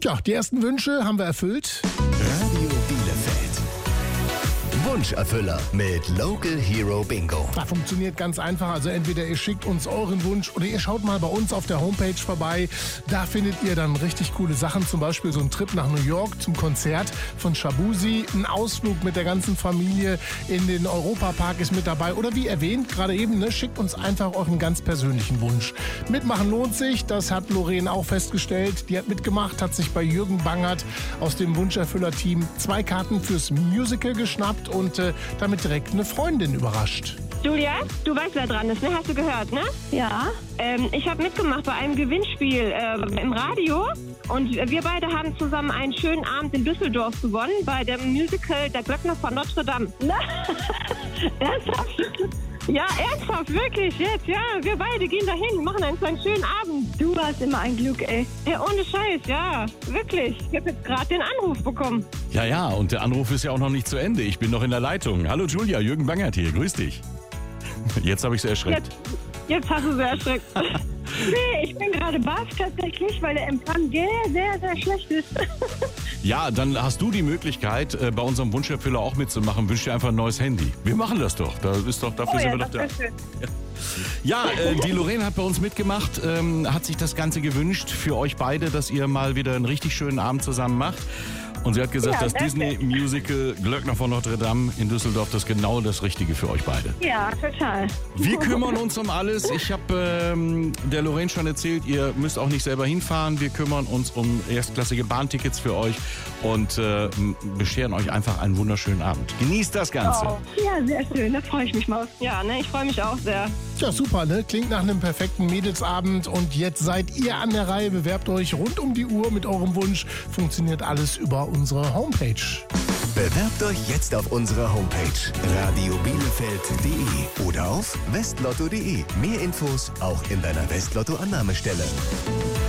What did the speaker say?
Tja, die ersten Wünsche haben wir erfüllt. Radio Bielefeld. Wunscherfüller mit Local Hero Bingo. Das funktioniert ganz einfach. Also entweder ihr schickt uns euren Wunsch oder ihr schaut mal bei uns auf der Homepage vorbei. Da findet ihr dann richtig coole Sachen. Zum Beispiel so einen Trip nach New York zum Konzert von Shabuzi. Ein Ausflug mit der ganzen Familie in den Europapark ist mit dabei. Oder wie erwähnt, gerade eben, schickt uns einfach euren ganz persönlichen Wunsch. Mitmachen lohnt sich. Das hat Lorraine auch festgestellt. Die hat mitgemacht, hat sich bei Jürgen Bangert aus dem Wunscherfüller-Team 2 Karten fürs Musical geschnappt und damit direkt eine Freundin überrascht. Julia, du weißt, wer dran ist, ne? Hast du gehört, ne? Ja. Ich habe mitgemacht bei einem Gewinnspiel im Radio und wir beide haben zusammen einen schönen Abend in Düsseldorf gewonnen bei dem Musical Der Glöckner von Notre Dame. Ernsthaft? Ja, ernsthaft, wirklich, jetzt, ja. Wir beide gehen dahin, machen einen so einen schönen Abend. Du hast immer ein Glück, ey. Ja, ohne Scheiß, ja, wirklich. Ich habe jetzt gerade den Anruf bekommen. Ja, und der Anruf ist ja auch noch nicht zu Ende. Ich bin noch in der Leitung. Hallo Julia, Jürgen Bangert hier, grüß dich. Jetzt habe ich sie erschreckt. Jetzt hast du sie erschreckt. Nee, ich bin gerade baff tatsächlich, weil der Empfang sehr, sehr, sehr schlecht ist. Ja, dann hast du die Möglichkeit, bei unserem Wunscherfüller auch mitzumachen. Wünsch dir einfach ein neues Handy. Wir machen das doch. Dafür sind wir doch da. Ja, die Lorraine hat bei uns mitgemacht, hat sich das Ganze gewünscht für euch beide, dass ihr mal wieder einen richtig schönen Abend zusammen macht. Und sie hat gesagt, das Disney-Musical Glöckner von Notre Dame in Düsseldorf, das ist genau das Richtige für euch beide. Ja, total. Wir kümmern uns um alles. Ich habe der Lorraine schon erzählt, ihr müsst auch nicht selber hinfahren. Wir kümmern uns um erstklassige Bahntickets für euch und bescheren euch einfach einen wunderschönen Abend. Genießt das Ganze. Oh. Ja, sehr schön, da freue ich mich mal. Ja, ne, ich freue mich auch sehr. Ja, super, ne? Klingt nach einem perfekten Mädelsabend. Und jetzt seid ihr an der Reihe. Bewerbt euch rund um die Uhr mit eurem Wunsch. Funktioniert alles über unsere Homepage. Bewerbt euch jetzt auf unserer Homepage radiobielefeld.de oder auf westlotto.de. Mehr Infos auch in deiner Westlotto-Annahmestelle.